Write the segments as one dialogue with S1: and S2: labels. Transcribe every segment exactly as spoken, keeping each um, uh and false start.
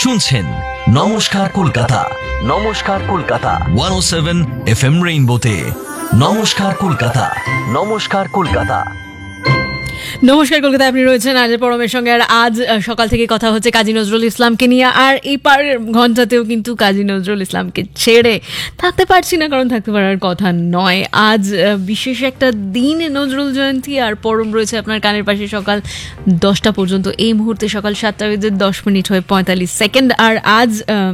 S1: শুনছেন নমস্কার কলকাতা, নমস্কার কলকাতা একশো সাত এফ এম রেইনবোতে। নমস্কার কলকাতা, নমস্কার কলকাতা।
S2: নমস্কার কলকাতা, আপনি রয়েছেন আজ পরমের সঙ্গে। আর আজ সকাল থেকে কথা হচ্ছে কাজী নজরুল ইসলামকে নিয়ে। আর এই পার ঘন্টাতেও কিন্তু কাজী নজরুল ইসলামকে ছেড়ে থাকতে পারছি না, কারণ থাকতে পারার কথা নয়। আজ বিশেষ একটা দিন, নজরুল জয়ন্তী। আর পরম রয়েছে আপনার কানের পাশে সকাল দশটা পর্যন্ত। এই মুহূর্তে সকাল সাতটা বেজে দশ মিনিট হয়ে পঁয়তাল্লিশ সেকেন্ড। আর আজ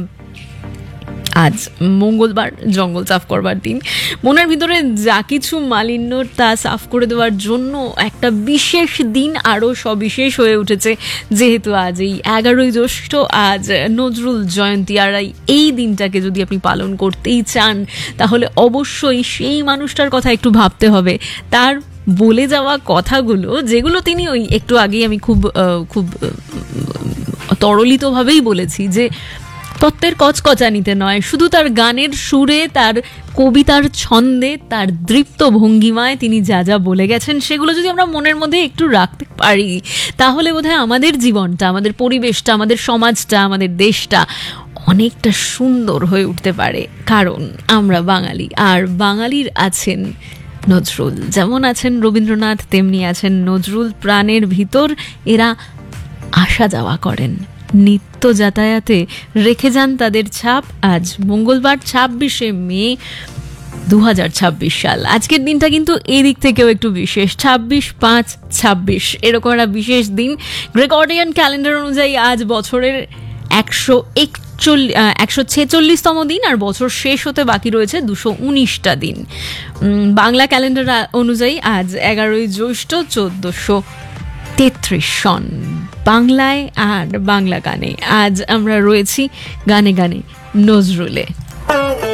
S2: আজ মঙ্গলবার, জঙ্গল সাফ করবার দিন। মনের ভিতরে যা কিছু মালিন্য তা সাফ করে দেওয়ার জন্য একটা বিশেষ দিন আরও সবিশেষ হয়ে উঠেছে, যেহেতু আজ এই এগারোই জ্যৈষ্ঠ, আজ নজরুল জয়ন্তী। আর এই দিনটাকে যদি আপনি পালন করতেই চান, তাহলে অবশ্যই সেই মানুষটার কথা একটু ভাবতে হবে, তার বলে যাওয়া কথাগুলো, যেগুলো তিনি ওই একটু আগেই আমি খুব খুব তরলিতভাবেই বলেছি যে তত্ত্বের কচকচানিতে নয়, শুধু তার গানের সুরে, তার কবিতার ছন্দে, তার দৃপ্ত ভঙ্গিমায় তিনি যা যা বলে গেছেন, সেগুলো যদি আমরা মনের মধ্যে একটু রাখতে পারি, তাহলে বোধহয় আমাদের জীবনটা, আমাদের পরিবেশটা, আমাদের সমাজটা, আমাদের দেশটা অনেকটা সুন্দর হয়ে উঠতে পারে। কারণ আমরা বাঙালি, আর বাঙালির আছেন নজরুল। যেমন আছেন রবীন্দ্রনাথ, তেমনি আছেন নজরুল। প্রাণের ভিতর এরা আসা যাওয়া করেন, নিত্য যাতায়াতে রেখে যান তাদের ছাপ। আজ মঙ্গলবার ছাব্বিশে মে দু হাজার ছাব্বিশ সাল। আজকের দিনটা কিন্তু এই দিক থেকেও একটু বিশেষ। ছাব্বিশ পাঁচ ছাব্বিশ এরকম একটা বিশেষ দিন। গ্রেগরিয়ান ক্যালেন্ডার অনুযায়ী আজ বছরের একশো একচল্লিশ একশো ছেচল্লিশতম দিন, আর বছর শেষ হতে বাকি রয়েছে দুশো উনিশটা দিন। বাংলা ক্যালেন্ডার অনুযায়ী আজ এগারোই জ্যৈষ্ঠ চোদ্দশো তেত্রিশ সন। বাংলায় আর বাংলা গানে আজ আমরা রয়েছি গানে গানে নজরুলে।